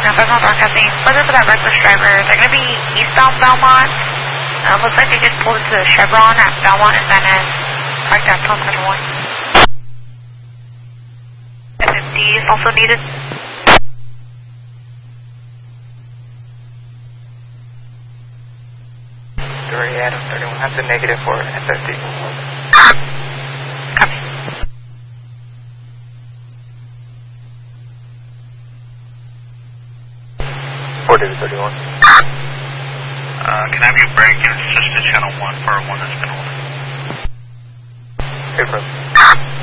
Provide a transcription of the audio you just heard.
Fresno Broadcasting. Looking for that reckless driver. They're going to be eastbound Belmont. Looks like they just pulled into the Chevron at Belmont and Van Ness. Parked at pump number 1. FMD is also needed. 3 Adam 31 has a negative for FFD. Copy. 4-31. Can I have your brake and assist to channel 1 for one that's been holding? Hey, bro.